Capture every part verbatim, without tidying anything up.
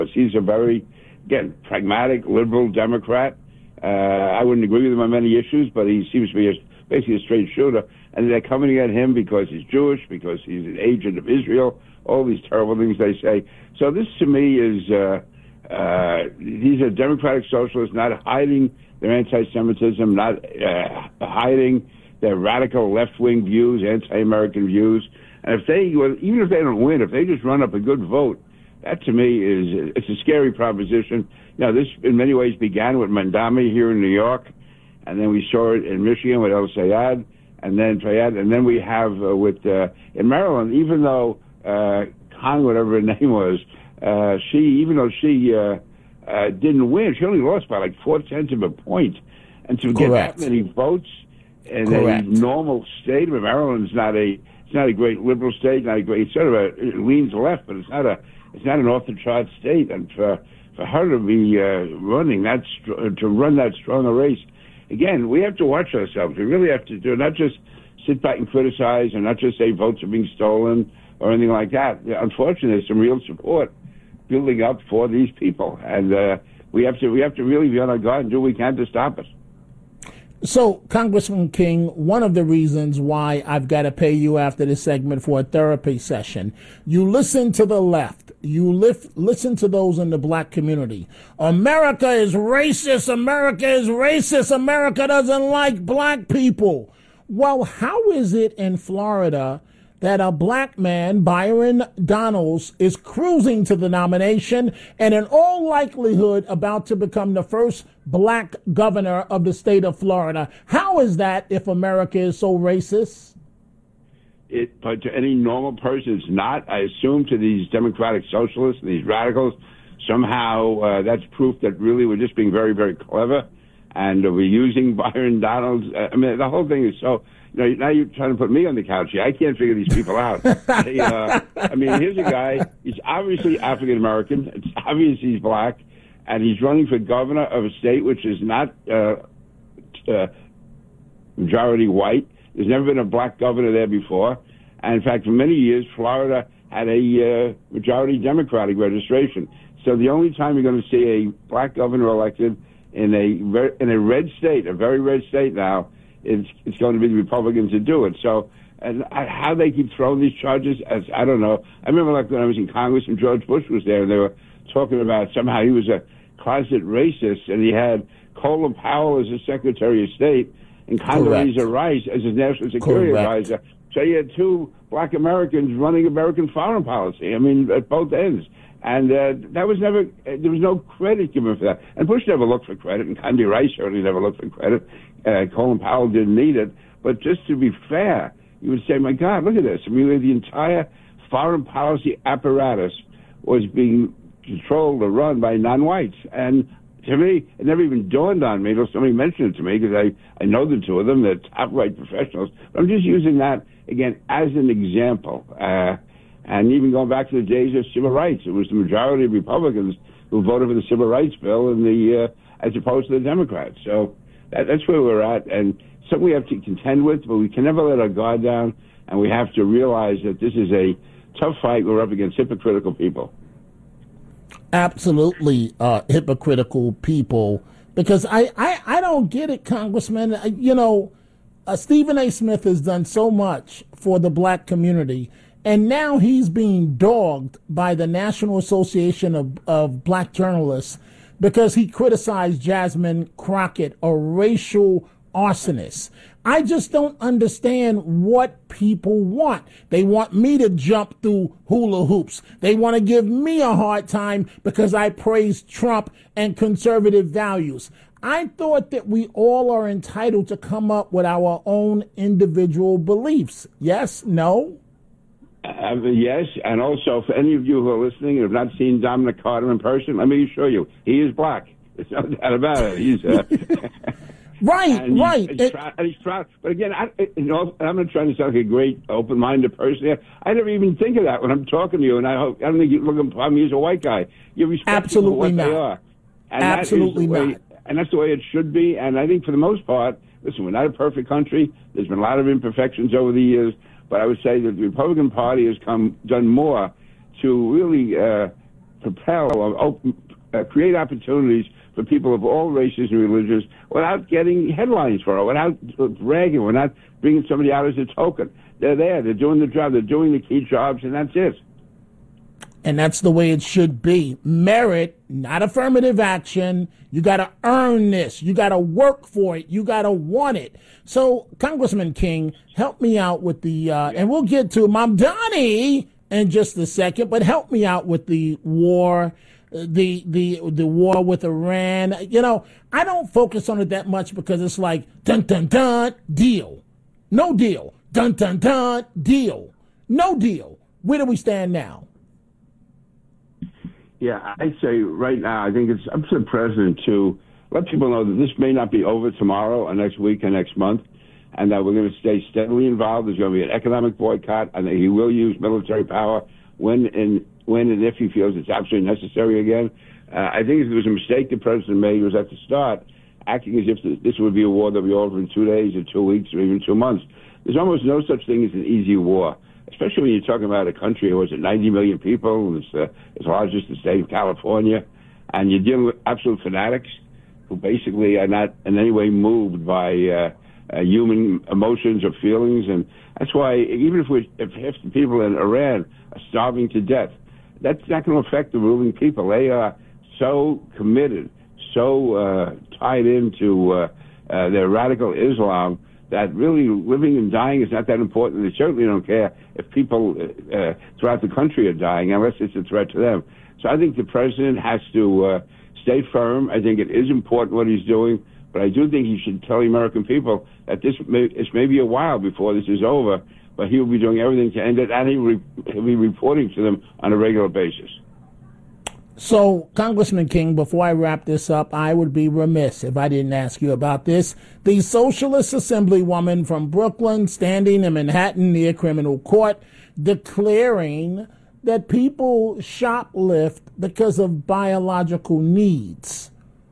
He's a very, again, pragmatic, liberal Democrat. Uh, I wouldn't agree with him on many issues, but he seems to be a, basically a straight shooter. And they're coming at him because he's Jewish, because he's an agent of Israel, all these terrible things they say. So this, to me, is uh, uh, these are Democratic socialists not hiding their anti-Semitism, not uh, hiding their radical left-wing views, anti-American views. And if they, well, even if they don't win, if they just run up a good vote, that to me is it's a scary proposition. You know, this in many ways began with Mandami here in New York, and then we saw it in Michigan with El Sayed, and then Fayed, and then we have uh, with uh, in Maryland. Even though uh, Khan, whatever her name was, uh, she even though she uh, uh, didn't win, she only lost by like four tenths of a point, and to get Correct. that many votes in Correct. a normal state, I mean, Maryland's not a it's not a great liberal state, not a great it's sort of a it leans left, but it's not a it's not an off the chart state, and for for her to be uh, running that to run that strong a race. Again, we have to watch ourselves. We really have to do not just sit back and criticize and not just say votes are being stolen or anything like that. Unfortunately, there's some real support building up for these people, and uh, we have to we have to really be on our guard and do what we can to stop it. So, Congressman King, one of the reasons why I've got to pay you after this segment for a therapy session, you listen to the left. You lift, listen to those in the black community. America is racist. America is racist. America doesn't like black people. Well, how is it in Florida that a black man, Byron Donalds, is cruising to the nomination and in all likelihood about to become the first black governor of the state of Florida? How is that if America is so racist? It, but to any normal person, it's not. I assume to these democratic socialists, these radicals, somehow uh, that's proof that really we're just being very, very clever, and uh, we're using Byron Donalds. Uh, I mean, the whole thing is so. You know, now you're trying to put me on the couch here. I can't figure these people out. they, uh, I mean, here's a guy. He's obviously African American. It's obvious he's black, and he's running for governor of a state which is not uh, uh, majority white. There's never been a black governor there before. And in fact, for many years, Florida had a uh, majority Democratic registration. So the only time you're going to see a black governor elected in a in a red state, a very red state now, it's it's going to be the Republicans that do it. So and how they keep throwing these charges, as I don't know. I remember like when I was in Congress and George Bush was there, and they were talking about somehow he was a closet racist, and he had Colin Powell as his Secretary of State and Condoleezza Rice as his National Security Correct. Advisor. So you had two black Americans running American foreign policy. I mean, at both ends. And uh, that was never, there was no credit given for that. And Bush never looked for credit, and Condi Rice certainly never looked for credit. Uh, Colin Powell didn't need it. But just to be fair, you would say, my God, look at this. I mean, the entire foreign policy apparatus was being controlled or run by non-whites. And to me, it never even dawned on me until somebody mentioned it to me, because I, I know the two of them. They're top-right professionals. But I'm just using that, again, as an example. Uh, and even going back to the days of civil rights, it was the majority of Republicans who voted for the Civil Rights Bill and the, uh, as opposed to the Democrats. So that, that's where we're at, and something we have to contend with, but we can never let our guard down, and we have to realize that this is a tough fight. We're up against hypocritical people. Absolutely uh, hypocritical people, because I, I, I don't get it, Congressman. I, you know, uh, Stephen A. Smith has done so much for the black community, and now he's being dogged by the National Association of, of Black Journalists because he criticized Jasmine Crockett, a racial arsonist. I just don't understand what people want. They want me to jump through hula hoops. They want to give me a hard time because I praise Trump and conservative values. I thought that we all are entitled to come up with our own individual beliefs. Yes? No? Uh, yes, and also for any of you who are listening and have not seen Dominic Carter in person, let me assure you, he is black. There's no doubt about it. He's uh, right, and right. He's, he's proud, and he's proud. But again, I, you know, I'm not trying to sound like a great open-minded person here. I never even think of that when I'm talking to you, and I hope I don't think you look upon me as a white guy. You respect Absolutely people for what not. they are, and Absolutely that is the way, not. And that's the way it should be. And I think for the most part, listen, we're not a perfect country. There's been a lot of imperfections over the years. But I would say that the Republican Party has come done more to really uh, propel or open, uh, create opportunities for people of all races and religions without getting headlines for it, without bragging, without bringing somebody out as a token. They're there. They're doing the job. They're doing the key jobs, and that's it. And that's the way it should be. Merit, not affirmative action. You got to earn this. You got to work for it. You got to want it. So, Congressman King, help me out with the, uh, and we'll get to Mamdani in just a second, but help me out with the war, the the the war with Iran. You know, I don't focus on it that much because it's like, dun, dun, dun, deal. No deal. Dun, dun, dun, deal. No deal. Where do we stand now? Yeah, I'd say right now, I think it's up to the president to let people know that this may not be over tomorrow or next week or next month, and that we're going to stay steadily involved. There's going to be an economic boycott, and that he will use military power when and when and if he feels it's absolutely necessary again. Uh, I think it was a mistake the president made. He was at the start acting as if this would be a war that would be over in two days or two weeks or even two months. There's almost no such thing as an easy war, especially when you're talking about a country that was at ninety million people, it's uh, as large as the state of California, and you're dealing with absolute fanatics who basically are not in any way moved by uh, uh, human emotions or feelings. And that's why even if, we, if half the people in Iran are starving to death, that's not going to affect the ruling people. They are so committed, so uh, tied into uh, uh, their radical Islam that really living and dying is not that important. They certainly don't care if people uh, throughout the country are dying, unless it's a threat to them. So I think the president has to uh, stay firm. I think it is important what he's doing, but I do think he should tell the American people that this may, this may be a while before this is over, but he will be doing everything to end it, and he re- he'll be reporting to them on a regular basis. So, Congressman King, before I wrap this up, I would be remiss if I didn't ask you about this. The Socialist Assemblywoman from Brooklyn standing in Manhattan near criminal court declaring that people shoplift because of biological needs.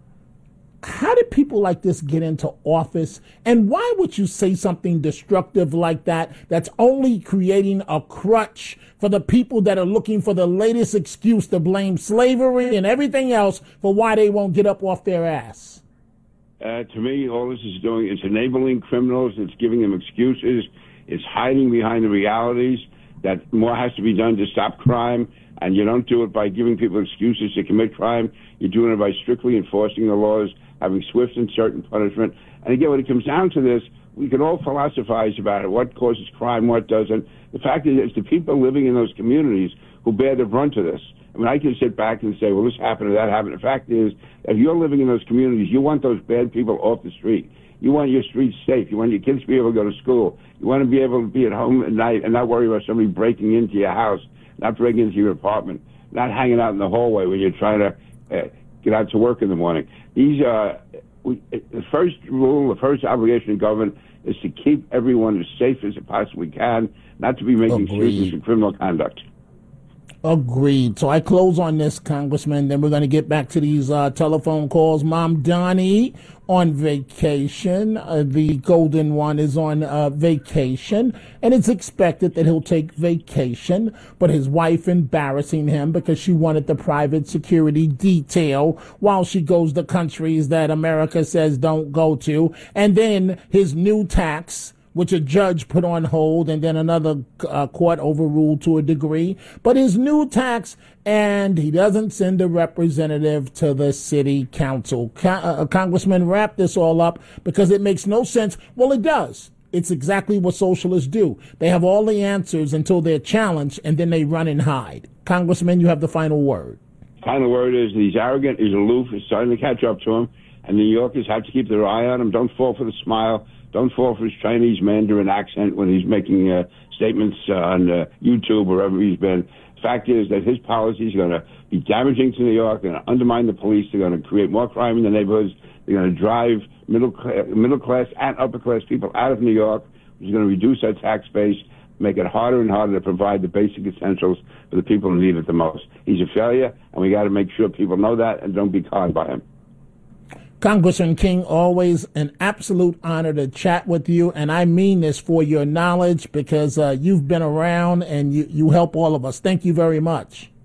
How did people like this get into office? And why would you say something destructive like that that's only creating a crutch for the people that are looking for the latest excuse to blame slavery and everything else for why they won't get up off their ass? Uh, to me, all this is doing is enabling criminals. It's giving them excuses. It's hiding behind the realities that more has to be done to stop crime. And you don't do it by giving people excuses to commit crime. You're doing it by strictly enforcing the laws, having swift and certain punishment. And again, when it comes down to this, we can all philosophize about it, what causes crime, what doesn't. The fact is, it's the people living in those communities who bear the brunt of this. I mean, I can sit back and say, well, this happened or that happened. The fact is, if you're living in those communities, you want those bad people off the street. You want your streets safe. You want your kids to be able to go to school. You want to be able to be at home at night and not worry about somebody breaking into your house, not breaking into your apartment, not hanging out in the hallway when you're trying to uh, get out to work in the morning. These are, we, the first rule, the first obligation of government is to keep everyone as safe as it possibly can, not to be making excuses for criminal conduct. Agreed. So I close on this, Congressman. Then we're going to get back to these uh, telephone calls. Mamdani on vacation. Uh, the golden one is on uh, vacation. And it's expected that he'll take vacation. But his wife embarrassing him because she wanted the private security detail while she goes to countries that America says don't go to. And then his new tax, which a judge put on hold and then another uh, court overruled to a degree. But his new tax, and he doesn't send a representative to the city council. Con- uh, Congressman, wrap this all up because it makes no sense. Well, it does. It's exactly what socialists do. They have all the answers until they're challenged, and then they run and hide. Congressman, you have the final word. Final word is he's arrogant, he's aloof, he's starting to catch up to him, and New Yorkers have to keep their eye on him. Don't fall for the smile. Don't fall for his Chinese Mandarin accent when he's making uh, statements uh, on uh, YouTube or wherever he's been. The fact is that his policies are going to be damaging to New York. They're going to undermine the police. They're going to create more crime in the neighborhoods. They're going to drive middle class, middle class and upper class people out of New York, which is going to reduce our tax base, make it harder and harder to provide the basic essentials for the people who need it the most. He's a failure, and we got to make sure people know that and don't be conned by him. Congressman King, always an absolute honor to chat with you, and I mean this for your knowledge because uh, you've been around and you, you help all of us. Thank you very much.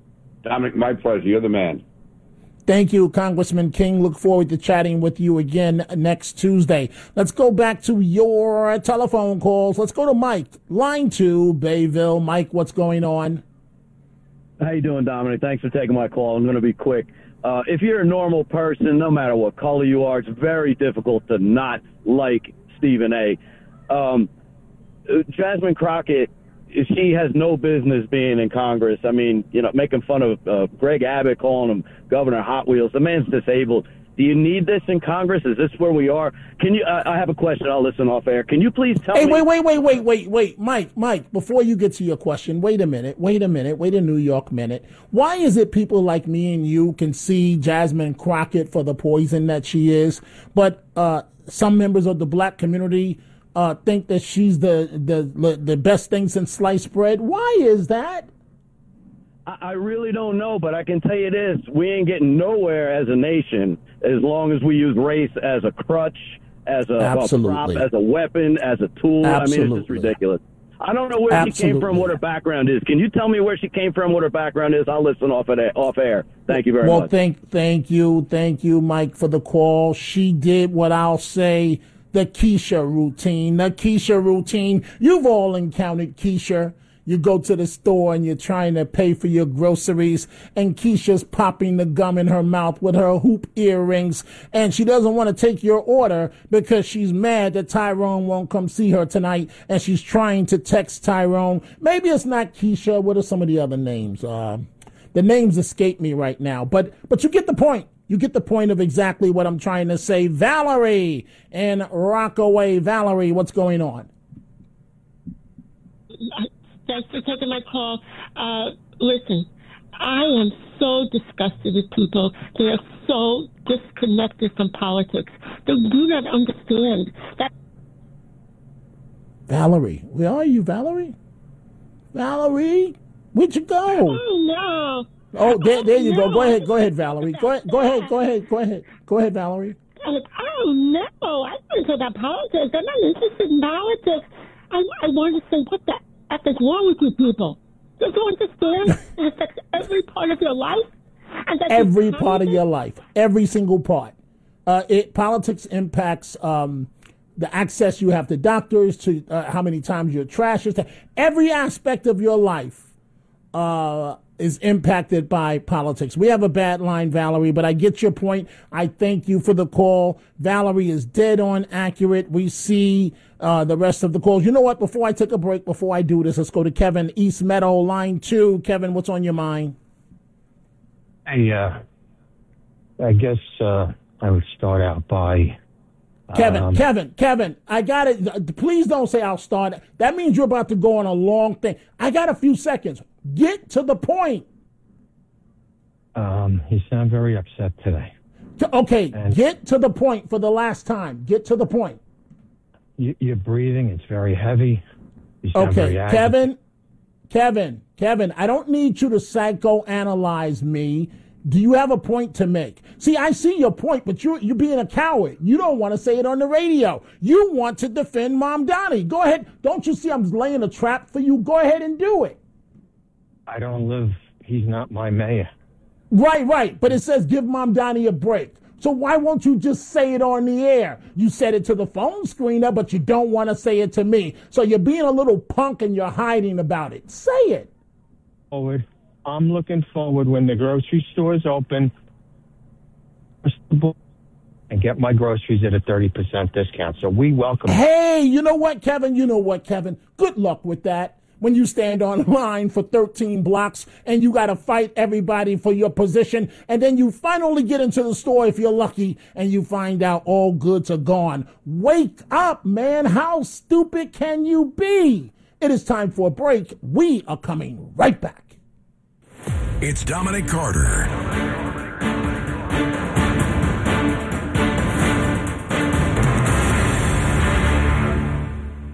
Dominic, my pleasure. You're the man. Thank you, Congressman King. Look forward to chatting with you again next Tuesday. Let's go back to your telephone calls. Let's go to Mike, line two, Bayville. Mike, what's going on? How you doing, Dominic? Thanks for taking my call. I'm going to be quick. Uh, if you're a normal person, no matter what color you are, it's very difficult to not like Stephen A. Um, Jasmine Crockett, she has no business being in Congress. I mean, you know, making fun of uh, Greg Abbott, calling him Governor Hot Wheels. The man's disabled. Do you need this in Congress? Is this where we are? Can you? Uh, I have a question. I'll listen off air. Can you please tell hey, me? Hey, wait, wait, wait, wait, wait, wait, Mike, Mike. Before you get to your question, wait a minute, wait a minute, wait a New York minute. Why is it people like me and you can see Jasmine Crockett for the poison that she is, but uh, some members of the black community uh, think that she's the the the best thing since sliced bread? Why is that? I really don't know, but I can tell you this. We ain't getting nowhere as a nation as long as we use race as a crutch, as a, a prop, as a weapon, as a tool. Absolutely. I mean, it's just ridiculous. I don't know where Absolutely. she came from, what her background is. Can you tell me where she came from, what her background is? I'll listen off, at, off air. Thank you very well, much. Well, thank, thank you. Thank you, Mike, for the call. She did what I'll say, the Keisha routine. The Keisha routine. You've all encountered Keisha. You go to the store and you're trying to pay for your groceries, and Keisha's popping the gum in her mouth with her hoop earrings, and she doesn't want to take your order because she's mad that Tyrone won't come see her tonight, and she's trying to text Tyrone. Maybe it's not Keisha. What are some of the other names? Uh, the names escape me right now, but but you get the point. You get the point of exactly what I'm trying to say. Valerie in Rockaway. Valerie, what's going on? Thanks for taking my call. Uh, listen, I am so disgusted with people. They are so disconnected from politics. They do not understand that. Valerie, where are you, Valerie? Valerie, where'd you go? Oh, no. Oh, there, there you no. go. Go ahead, go ahead, Valerie. Go ahead, go ahead, go ahead, go ahead. Go ahead, Valerie. Oh, no. I don't talk about politics. I'm not interested in politics. I, I want to say, what the F is wrong with you people? Don't you understand? It affects every part of your life. And every part of your life. Every single part. Uh, it politics impacts um, the access you have to doctors, to uh, how many times your trash is. Every aspect of your life uh, is impacted by politics. We have a bad line, Valerie, but I get your point. I thank you for the call. Valerie is dead on accurate. We see uh, the rest of the calls. You know what? Before I take a break, before I do this, let's go to Kevin, East Meadow, line two. Kevin, what's on your mind? Hey, uh, I guess uh, I would start out by... Kevin, um, Kevin, Kevin, I got it. Please don't say I'll start. That means you're about to go on a long thing. I got a few seconds. Get to the point. Um, you sound very upset today. Okay, and get to the point for the last time. Get to the point. You, you're breathing. It's very heavy. You sound okay, very agitated. Kevin, Kevin, Kevin, I don't need you to psychoanalyze me. Do you have a point to make? See, I see your point, but you're, you're being a coward. You don't want to say it on the radio. You want to defend Mamdani. Go ahead. Don't you see I'm laying a trap for you? Go ahead and do it. I don't live, he's not my mayor. Right, right. But it says give Mamdani a break. So why won't you just say it on the air? You said it to the phone screener, but you don't want to say it to me. So you're being a little punk and you're hiding about it. Say it. Forward. I'm looking forward when the grocery stores open and get my groceries at a thirty percent discount. So we welcome. Hey, you know what, Kevin? You know what, Kevin? Good luck with that. When you stand on line for thirteen blocks and you got to fight everybody for your position, and then you finally get into the store if you're lucky and you find out all goods are gone. Wake up, man. How stupid can you be? It is time for a break. We are coming right back. It's Dominic Carter. The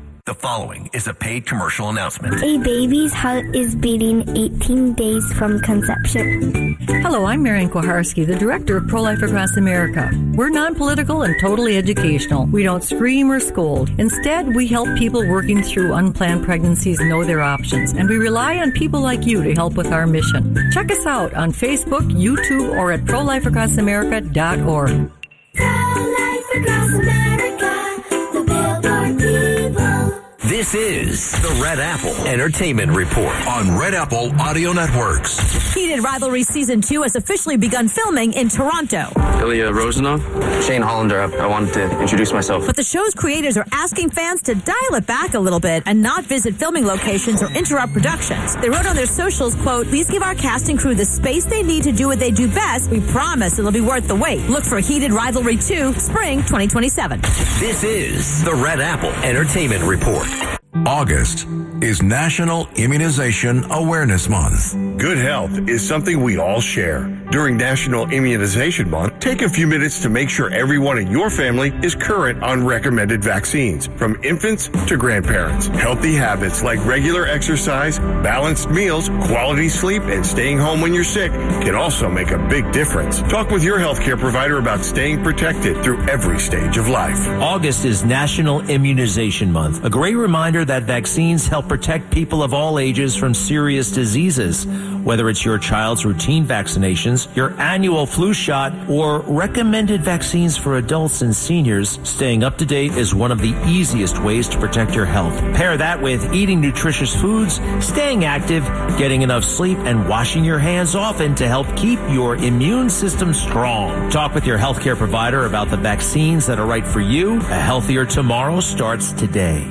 following is a paid commercial announcement. A baby's heart is beating eighteen days from conception. Hello, I'm Marian Kuharski, the director of Pro-Life Across America. We're non-political and totally educational. We don't scream or scold. Instead, we help people working through unplanned pregnancies know their options, and we rely on people like you to help with our mission. Check us out on Facebook, YouTube, or at pro life across america dot org. Pro-Life Across America, the Billboard people. This is the Red Apple Entertainment Report on Red Apple Audio Networks. Heated Rivalry Season two has officially begun filming in Toronto. Ilya Rozanov, Shane Hollander. I wanted to introduce myself. But the show's creators are asking fans to dial it back a little bit and not visit filming locations or interrupt productions. They wrote on their socials, quote, "Please give our cast and crew the space they need to do what they do best. We promise it'll be worth the wait. Look for Heated Rivalry two, Spring twenty twenty-seven. This is the Red Apple Entertainment Report. August is National Immunization Awareness Month. Good health is something we all share. During National Immunization Month, take a few minutes to make sure everyone in your family is current on recommended vaccines, from infants to grandparents. Healthy habits like regular exercise, balanced meals, quality sleep, and staying home when you're sick can also make a big difference. Talk with your healthcare provider about staying protected through every stage of life. August is National Immunization Month, a great reminder that vaccines help protect people of all ages from serious diseases. Whether it's your child's routine vaccinations, your annual flu shot, or recommended vaccines for adults and seniors, staying up to date is one of the easiest ways to protect your health. Pair that with eating nutritious foods, staying active, getting enough sleep, and washing your hands often to help keep your immune system strong. Talk with your healthcare provider about the vaccines that are right for you. A healthier tomorrow starts today.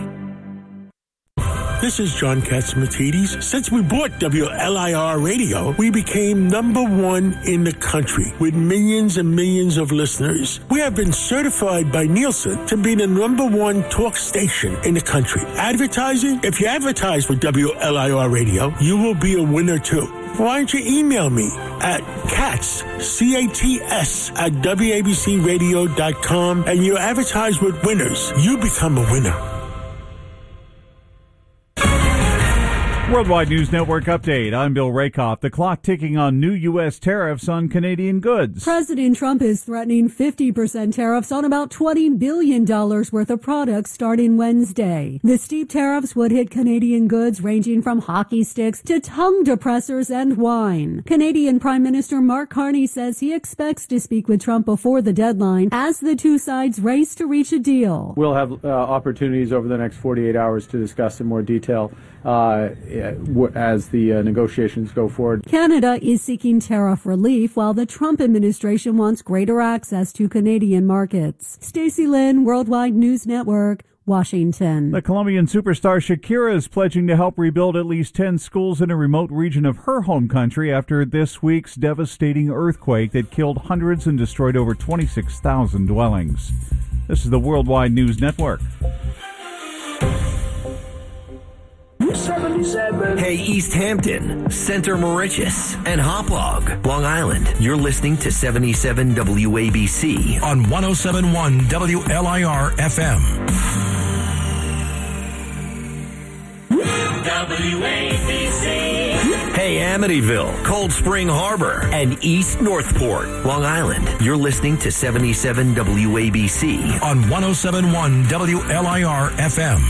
This is John Katsimatidis. Since we bought W L I R Radio, we became number one in the country with millions and millions of listeners. We have been certified by Nielsen to be the number one talk station in the country. Advertising? If you advertise with W L I R Radio, you will be a winner too. Why don't you email me at Cats, C A T S, at W A B C radio dot com, and you advertise with winners. You become a winner. Worldwide News Network update. I'm Bill Rakoff. The clock ticking on new U S tariffs on Canadian goods. President Trump is threatening fifty percent tariffs on about twenty billion dollars worth of products starting Wednesday. The steep tariffs would hit Canadian goods ranging from hockey sticks to tongue depressors and wine. Canadian Prime Minister Mark Carney says he expects to speak with Trump before the deadline as the two sides race to reach a deal. We'll have uh, opportunities over the next forty-eight hours to discuss in more detail uh, as the uh, negotiations go forward. Canada is seeking tariff relief while the Trump administration wants greater access to Canadian markets. Stacey Lynn, Worldwide News Network, Washington. The Colombian superstar Shakira is pledging to help rebuild at least ten schools in a remote region of her home country after this week's devastating earthquake that killed hundreds and destroyed over twenty-six thousand dwellings. This is the Worldwide News Network. Hey, East Hampton, Center Moriches, and Hauppauge, Long Island. You're listening to seventy-seven W A B C on one oh seven point one W L I R F M. W A B C. Hey, Amityville, Cold Spring Harbor, and East Northport, Long Island. You're listening to seventy-seven W A B C on one oh seven point one W L I R F M.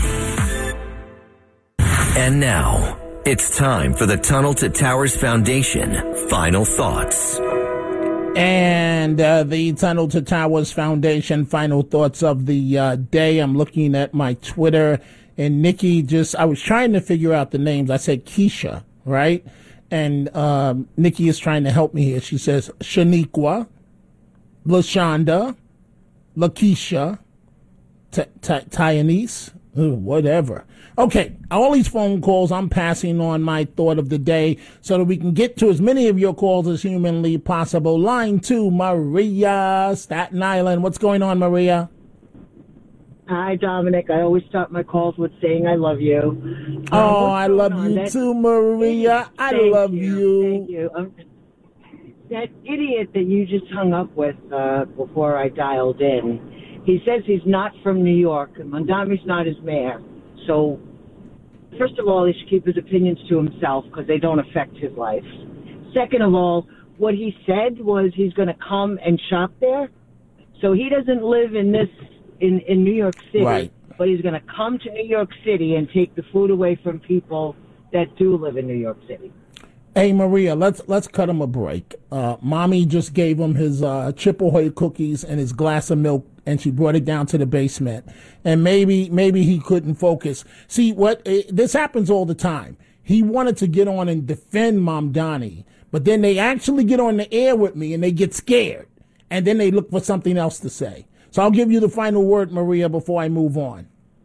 And now, it's time for the Tunnel to Towers Foundation Final Thoughts. And uh, the Tunnel to Towers Foundation Final Thoughts of the uh, day. I'm looking at my Twitter, and Nikki just, I was trying to figure out the names. I said Keisha, right? And um, Nikki is trying to help me here. She says Shaniqua, LaShonda, LaKeisha, Tyanese, whatever. Okay, all these phone calls, I'm passing on my thought of the day so that we can get to as many of your calls as humanly possible. Line two, Maria, Staten Island. What's going on, Maria? Hi, Dominic. I always start my calls with saying I love you. Oh, um, I love you that, too, Maria. I love you. you. Thank you. Um, that idiot that you just hung up with uh, before I dialed in, he says he's not from New York, and Mondami's not his mayor. So, first of all, he should keep his opinions to himself because they don't affect his life. Second of all, what he said was he's going to come and shop there. So he doesn't live in this in, in New York City, right. but he's going to come to New York City and take the food away from people that do live in New York City. Hey, Maria, let's let's cut him a break. Uh, Mommy just gave him his uh, Chip Ahoy cookies and his glass of milk, and she brought it down to the basement. And maybe maybe he couldn't focus. See, what uh, this happens all the time. He wanted to get on and defend Mom Donnie, but then they actually get on the air with me and they get scared, and then they look for something else to say. So I'll give you the final word, Maria, before I move on.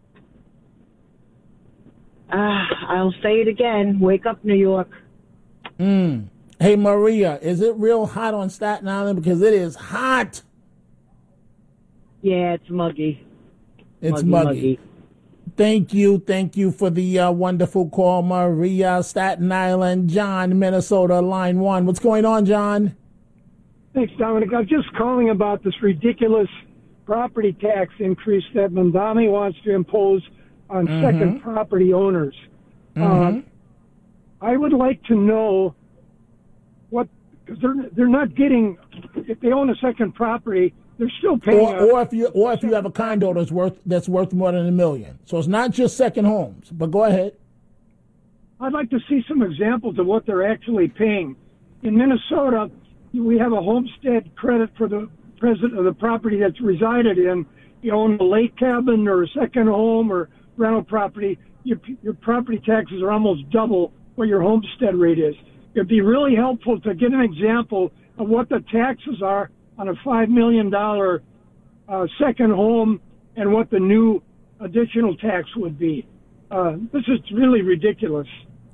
Uh, I'll say it again. Wake up, New York. Mm. Hey, Maria, is it real hot on Staten Island? Because it is hot. Yeah, it's muggy. It's muggy. muggy. muggy. Thank you. Thank you for the uh, wonderful call, Maria. Staten Island. John, Minnesota, line one. What's going on, John? Thanks, Dominic. I'm just calling about this ridiculous property tax increase that Mamdani wants to impose on Mm-hmm. second property owners. Mm-hmm. Uh, I would like to know what, because they're they're not getting, if they own a second property, they're still paying. Or, a, or if you or if you have a condo that's worth that's worth more than a million. So it's not just second homes. But go ahead. I'd like to see some examples of what they're actually paying. In Minnesota, we have a homestead credit for the president of the property that's resided in. You own a lake cabin or a second home or rental property, your, your property taxes are almost double what your homestead rate is. It'd be really helpful to get an example of what the taxes are on a five million dollars uh, second home and what the new additional tax would be. Uh, this is really ridiculous.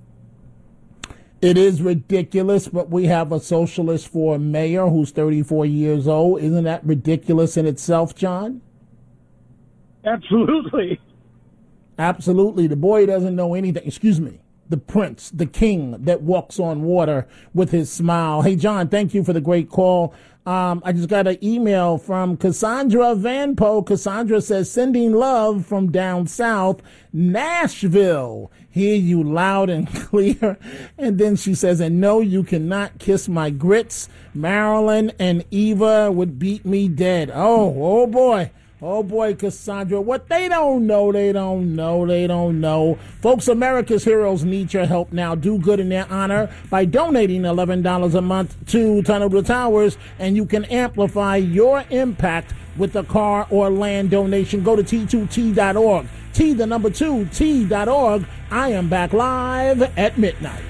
It is ridiculous, but we have a socialist for mayor who's thirty-four years old. Isn't that ridiculous in itself, John? Absolutely. Absolutely. The boy doesn't know anything. Excuse me. The prince, the king that walks on water with his smile. Hey, John, thank you for the great call. Um, I just got an email from Cassandra Van Poe. Cassandra says, sending love from down south, Nashville. Hear you loud and clear. And then she says, and no, you cannot kiss my grits. Marilyn and Eva would beat me dead. Oh, oh boy. Oh, boy, Cassandra. What they don't know, they don't know, they don't know. Folks, America's heroes need your help now. Do good in their honor by donating eleven dollars a month to Tunnel to Towers, and you can amplify your impact with a car or land donation. Go to T two T dot org. T, the number two, T dot org. I am back live at midnight.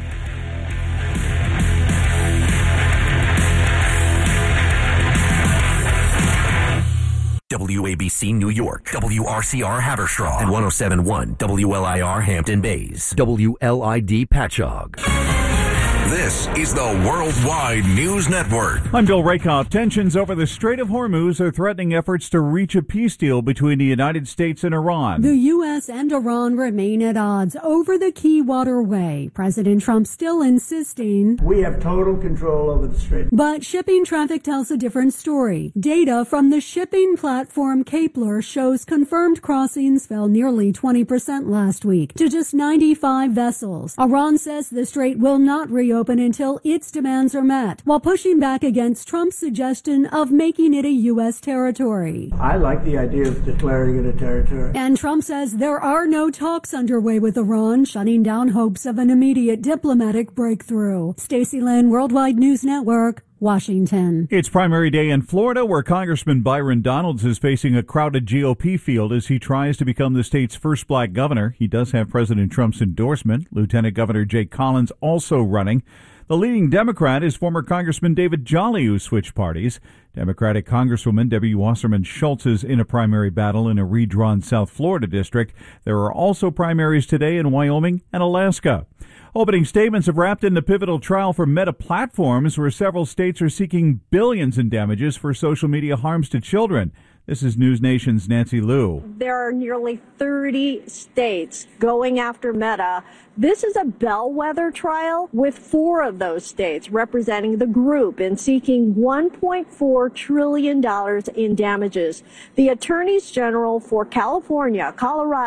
W A B C New York, W R C R Haverstraw, and one oh seven point one W L I R Hampton Bays, W L I D Patchogue. This is the Worldwide News Network. I'm Bill Rakoff. Tensions over the Strait of Hormuz are threatening efforts to reach a peace deal between the United States and Iran. The U S and Iran remain at odds over the key waterway. President Trump still insisting we have total control over the strait. But shipping traffic tells a different story. Data from the shipping platform Kapler shows confirmed crossings fell nearly twenty percent last week to just ninety-five vessels. Iran says the strait will not reopen open until its demands are met, while pushing back against Trump's suggestion of making it a U S territory. I like the idea of declaring it a territory. And Trump says there are no talks underway with Iran, shutting down hopes of an immediate diplomatic breakthrough. Stacey Lynn, Worldwide News Network, Washington. It's primary day in Florida, where Congressman Byron Donalds is facing a crowded G O P field as he tries to become the state's first black governor. He does have President Trump's endorsement. Lieutenant Governor Jake Collins also running. The leading Democrat is former Congressman David Jolly, who switched parties. Democratic Congresswoman Debbie Wasserman Schultz is in a primary battle in a redrawn South Florida district. There are also primaries today in Wyoming and Alaska. Opening statements have wrapped in the pivotal trial for Meta Platforms, where several states are seeking billions in damages for social media harms to children. This is News Nation's Nancy Liu. There are nearly thirty states going after Meta. This is a bellwether trial with four of those states representing the group in seeking one point four trillion dollars in damages. The attorneys general for California, Colorado,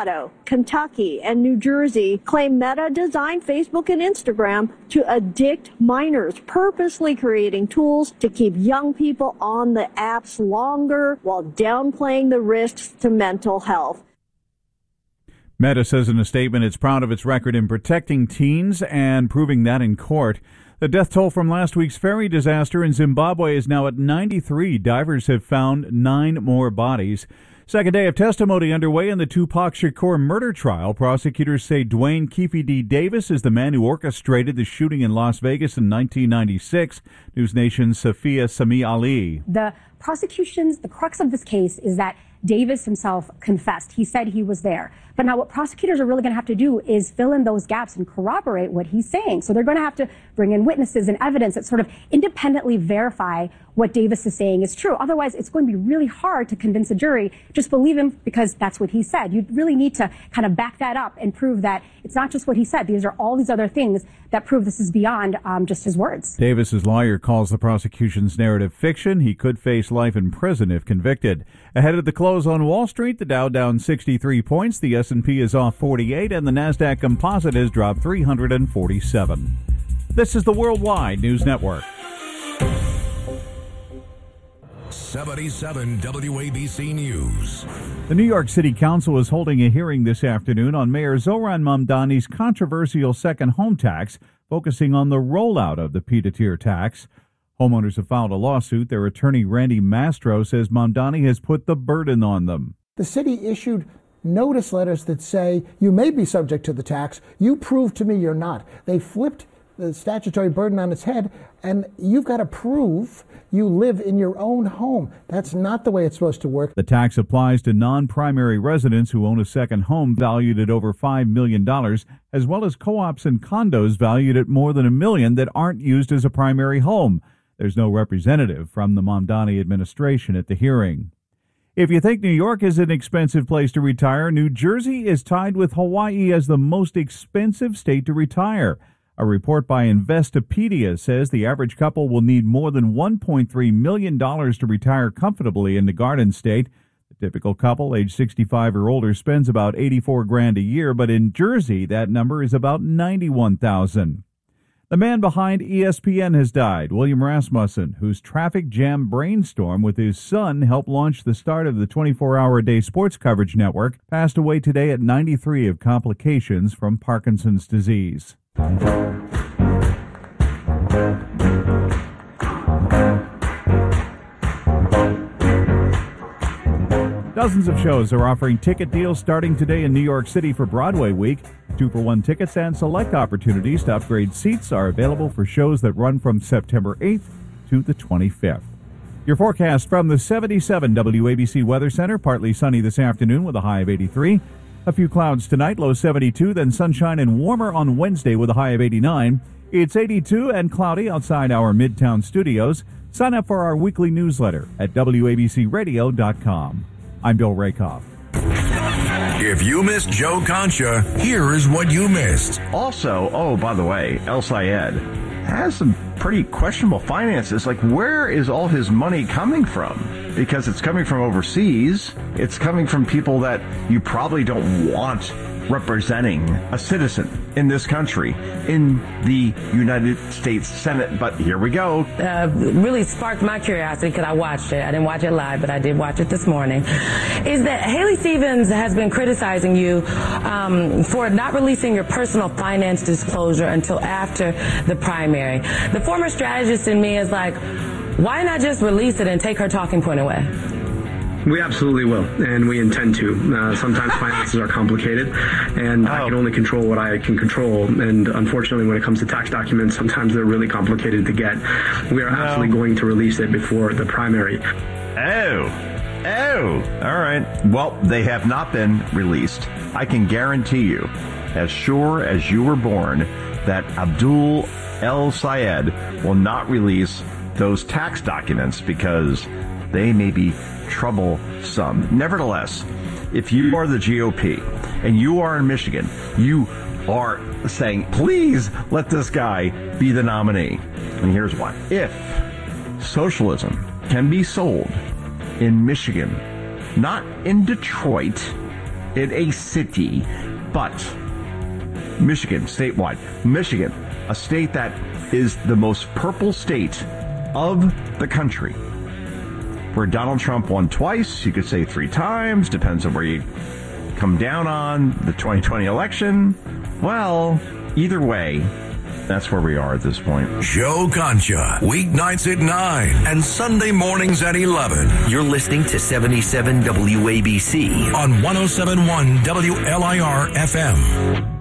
Kentucky, and New Jersey claim Meta designed Facebook and Instagram to addict minors, purposely creating tools to keep young people on the apps longer while downplaying the risks to mental health. Meta says in a statement it's proud of its record in protecting teens and proving that in court. The death toll from last week's ferry disaster in Zimbabwe is now at ninety-three. Divers have found nine more bodies. Second day of testimony underway in the Tupac Shakur murder trial. Prosecutors say Dwayne Keefe D. Davis is the man who orchestrated the shooting in Las Vegas in nineteen ninety-six. News Nation's Safia Sami Ali. The prosecution's, the crux of this case is that Davis himself confessed. He said he was there. But now what prosecutors are really going to have to do is fill in those gaps and corroborate what he's saying. So they're going to have to bring in witnesses and evidence that sort of independently verify what Davis is saying is true. Otherwise, it's going to be really hard to convince a jury just believe him because that's what he said. You really need to kind of back that up and prove that it's not just what he said. These are all these other things that prove this is beyond um, just his words. Davis's lawyer calls the prosecution's narrative fiction. He could face life in prison if convicted. Ahead of the close on Wall Street, the Dow down sixty-three points, the S and P is off forty-eight, and the Nasdaq Composite has dropped three hundred forty-seven. This is the Worldwide News Network. seventy-seven W A B C News. The New York City Council is holding a hearing this afternoon on Mayor Zohran Mamdani's controversial second home tax, focusing on the rollout of the pied-à-terre tax. Homeowners have filed a lawsuit. Their attorney, Randy Mastro, says Mamdani has put the burden on them. The city issued notice letters that say you may be subject to the tax. You prove to me you're not. They flipped the statutory burden on its head, and you've got to prove you live in your own home. That's not the way it's supposed to work. The tax applies to non-primary residents who own a second home valued at over five million dollars, as well as co-ops and condos valued at more than a million that aren't used as a primary home. There's no representative from the Mamdani administration at the hearing. If you think New York is an expensive place to retire, New Jersey is tied with Hawaii as the most expensive state to retire. A report by Investopedia says the average couple will need more than one point three million dollars to retire comfortably in the Garden State. The typical couple, age sixty-five or older, spends about eighty-four grand a year, but in Jersey, that number is about ninety-one thousand. The man behind E S P N has died. William Rasmussen, whose traffic jam brainstorm with his son helped launch the start of the twenty-four hour a day sports coverage network, passed away today at ninety-three of complications from Parkinson's disease. Dozens of shows are offering ticket deals starting today in New York City for Broadway Week. Two-for-one tickets and select opportunities to upgrade seats are available for shows that run from September eighth to the twenty-fifth. Your forecast from the seventy-seven W A B C Weather Center. Partly sunny this afternoon with a high of eighty-three. A few clouds tonight, low seventy-two, then sunshine and warmer on Wednesday with a high of eighty-nine. It's eighty-two and cloudy outside our Midtown studios. Sign up for our weekly newsletter at W A B C radio dot com. I'm Bill Rakoff. If you missed Joe Concha, here is what you missed. Also, oh, by the way, El Sayed has some pretty questionable finances. Like, where is all his money coming from? Because it's coming from overseas. It's coming from people that you probably don't want representing a citizen in this country, in the United States Senate. But here we go. Uh, really sparked my curiosity because I watched it. I didn't watch it live, but I did watch it this morning. Is that Haley Stevens has been criticizing you um, for not releasing your personal finance disclosure until after the primary. The former strategist in me is like, why not just release it and take her talking point away? We absolutely will, and we intend to. Uh, sometimes finances are complicated, and oh. I can only control what I can control. And unfortunately, when it comes to tax documents, sometimes they're really complicated to get. We are no. absolutely going to release it before the primary. Oh. Oh. All right. Well, they have not been released. I can guarantee you, as sure as you were born, that Abdul El Sayed will not release those tax documents because they may be troublesome. Nevertheless, if you are the G O P and you are in Michigan, you are saying, please let this guy be the nominee. And here's why. If socialism can be sold in Michigan, not in Detroit, in a city. But Michigan, statewide, Michigan, a state that is the most purple state of the country, where Donald Trump won twice, you could say three times, depends on where you come down on the twenty twenty election. Well, either way, that's where we are at this point. Joe Concha, weeknights at nine and Sunday mornings at eleven. You're listening to seventy-seven W A B C on one oh seven point one W L I R F M.